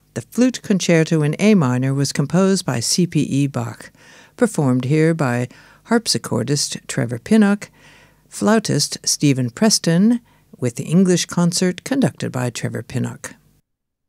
The Flute Concerto in A minor was composed by C.P.E. Bach, performed here by harpsichordist Trevor Pinnock, flautist Stephen Preston, with the English concert conducted by Trevor Pinnock.